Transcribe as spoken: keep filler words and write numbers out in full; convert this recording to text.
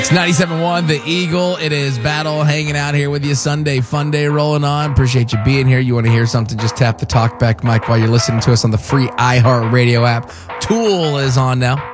ninety-seven point one, The Eagle. It is Battle hanging out here with you. Sunday Fun Day rolling on. Appreciate you being here. You want to hear something, just tap the talkback mic while you're listening to us on the free iHeartRadio app. Tool is on now.